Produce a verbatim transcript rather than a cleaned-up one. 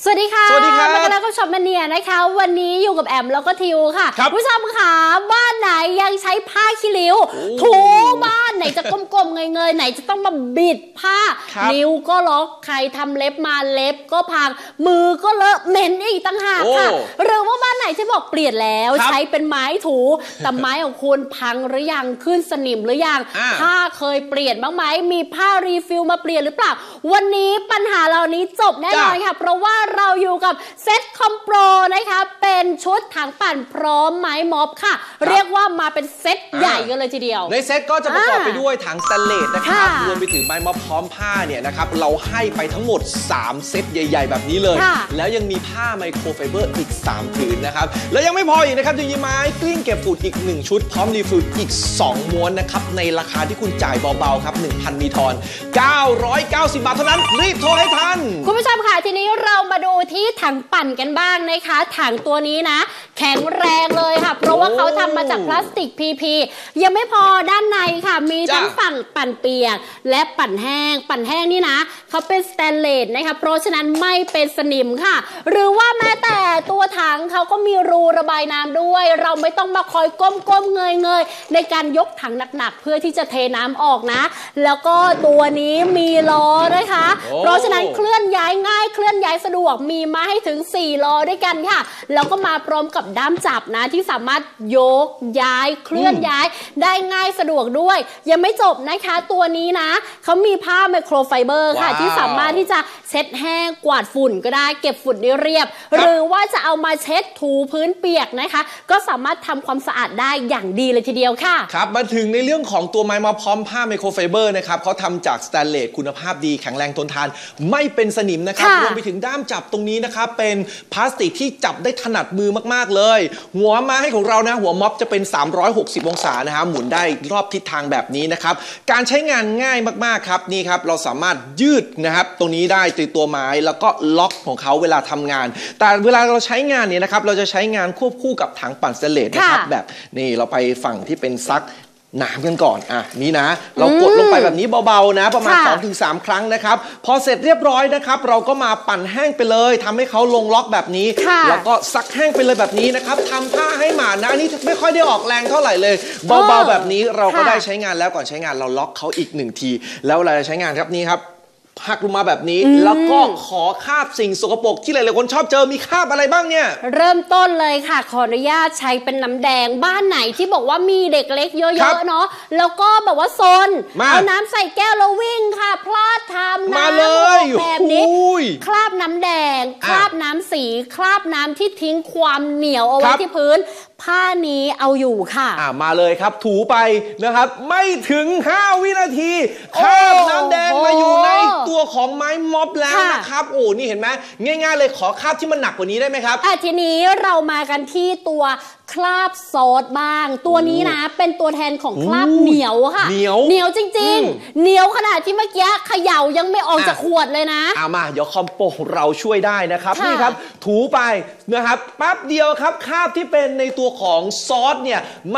สวัสดีค่ะสวัสดีครับมาแล้วก็ชมมาเนียนะคะวันนี้อยู่กับแอมแล้วก็ทิวค่ะผู้ชมค่ะบ้านไหนยังใช้ผ้าขี้ริ้วถูบ้านไหนจะก้มๆเงยๆไหนจะต้องมาบิดผ้านิ้วก็ล็อกใครทำเล็บมาเล็บก็พังมือก็เลอะเหม็นอีกตั้งหากค่ะหรือว่าบ้านไหนที่บอกเปลี่ยนแล้วใช้เป็นไม้ถูแต่ไม้ของคุณพังหรือยังขึ้นสนิมหรือยังผ้าเคยเปลี่ยนบ้างไหมมีผ้ารีฟิลมาเปลี่ยนหรือเปล่าวันนี้ปัญหาเหล่านี้จบแน่นอนค่ะเพราะว่าเราอยู่กับเซ็ตคอมโปรนะคะเป็นชุดถังปั่นพร้อมไม้ม็อบค่ะเรียกว่ามาเป็นเซ็ตใหญ่กันเลยทีเดียวในเซ็ตก็จะประกอบไปด้วยถังสแตนเลสนะครับรวมไปถึงไม้ม็อบพร้อมผ้าเนี่ยนะครับเราให้ไปทั้งหมดสามเซ็ตใหญ่ๆแบบนี้เลยแล้วยังมีผ้าไมโครไฟเบอร์อีกสามผืนนะครับแล้วยังไม่พออีกนะครับยังมีไม้กลิ้งเก็บฝุ่นอีกหนึ่งชุดพร้อมรีฟิลอีกสองม้วนนะครับในราคาที่คุณจ่ายเบาๆครับ หนึ่งพัน มีทอนเก้าร้อยเก้าสิบบาทเท่านั้นรีบโทรให้ทันคุณผู้ชมค่ะทีนี้เรามาดูที่ถังปั่นกันบ้างนะคะถังตัวนี้นะแข็งแรงเลยค่ะเพราะว่าเขาทำมาจากพลาสติก พี พี ยังไม่พอด้านในค่ะมีทั้งฝั่งปั่นเปียกและปั่นแห้งปั่นแห้งนี่นะเขาเป็นสแตนเลสนะคะเพราะฉะนั้นไม่เป็นสนิมค่ะหรือว่าแม้แต่ตัวถังเขาก็มีรูระบายน้ำด้วยเราไม่ต้องมาคอยก้มๆเงยๆในการยกถังหนักๆเพื่อที่จะเทน้ำออกนะแล้วก็ตัวนี้มีล้อนะคะเพราะฉะนั้นเคลื่อนย้ายง่ายเคลื่อนย้ายสะดวกมีมาให้ถึงสี่ล้อด้วยกันค่ะแล้วก็มาพร้อมกับด้ามจับนะที่สามารถยกย้ายเคลื่อนย้ายได้ง่ายสะดวกด้วยยังไม่จบนะคะตัวนี้นะเขามีผ้าไมโครไฟเบอร์ค่ะที่สามารถที่จะเช็ดแห้งกวาดฝุ่นก็ได้เก็บฝุ่นได้เรียบหรือว่าจะเอามาเช็ดถูพื้นเปียกนะคะก็สามารถทำความสะอาดได้อย่างดีเลยทีเดียวค่ะครับมาถึงในเรื่องของตัวไม้มาพร้อมผ้าไมโครไฟเบอร์นะครับเขาทำจากสแตนเลสคุณภาพดีแข็งแรงทนทานไม่เป็นสนิมนะครับรวมไปถึงด้ามจับตรงนี้นะครับเป็นพลาสติกที่จับได้ถนัดมือมากๆเลยหัวไม้ของเรานะหัวม็อบจะเป็นสามร้อยหกสิบองศานะฮะหมุนได้รอบทิศทางแบบนี้นะครับการใช้งานง่ายมากๆครับนี่ครับเราสามารถยืดนะครับตรงนี้ได้ตีตัวไม้แล้วก็ล็อกของเขาเวลาทำงานแต่เวลาเราใช้งานเนี่ยนะครับเราจะใช้งานควบคู่กับถังปั่นสแตนเลสนะครับแบบนี่เราไปฝั่งที่เป็นซักน้ำกันก่อนอ่ะนี่นะเรากดลงไปแบบนี้เบาๆนะประมาณ สองถึงสาม ครั้งนะครับพอเสร็จเรียบร้อยนะครับเราก็มาปั่นแห้งไปเลยทำให้เขาลงล็อกแบบนี้แล้วก็ซักแห้งไปเลยแบบนี้นะครับทำผ้าให้หมานะอันนี้ไม่ค่อยได้ออกแรงเท่าไหร่เลยเบาๆแบบนี้เราก็ได้ใช้งานแล้วก่อนใช้งานเราล็อกเขาอีกหนึ่งทีแล้วเวลาใช้งานครับนี่ครับหักลงมาแบบนี้แล้วก็ขอคาบสิ่งสกปรกที่หลายๆคนชอบเจอมีคาบอะไรบ้างเนี่ยเริ่มต้นเลยค่ะขออนุญาตใช้เป็นน้ำแดงบ้านไหนที่บอกว่ามีเด็กเล็กเยอะๆเนาะแล้วก็แบบว่าซนเอาน้ำใส่แก้วแล้ววิ่งค่ะพลาดทำน้ำแบบนี้คราบน้ำแดงคราบน้ำสีคราบน้ำที่ทิ้งความเหนียวเอาไว้ที่พื้นผ้านี้เอาอยู่ค่ะอ่ามาเลยครับถูไปนะครับไม่ถึงห้าวินาทีคราบน้ำแดงมาอยู่ในตัวของไม้ม็อบแล้วนะครับโอ้นี่เห็นไหมง่ายๆเลยขอคราบที่มันหนักกว่านี้ได้ไหมครับอ่ะทีนี้เรามากันที่ตัวคราบซอสบ้างตัวนี้นะเป็นตัวแทนของคราบเหนียวค่ะเหนียวเหนียวจริงๆเหนียวขนาดที่เมื่อกี้เขย่ายังไม่ออกจากขวดเลยนะเอามาเดี๋ยวคอมโปเราช่วยได้นะครับนี่ครับถูไปนะครับแป๊บเดียวครับคราบที่เป็นในตัวของซอสเนี่ย